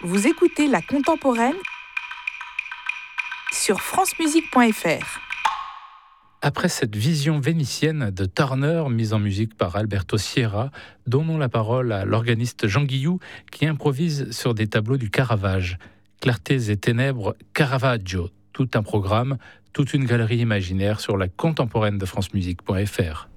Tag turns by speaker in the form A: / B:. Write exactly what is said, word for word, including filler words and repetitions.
A: Vous écoutez La Contemporaine sur francemusique point f r.
B: Après cette vision vénitienne de Turner, mise en musique par Alberto Sierra, donnons la parole à l'organiste Jean Guillou qui improvise sur des tableaux du Caravage. Clartés et ténèbres, Caravaggio, tout un programme, toute une galerie imaginaire sur la contemporaine de francemusique point f r.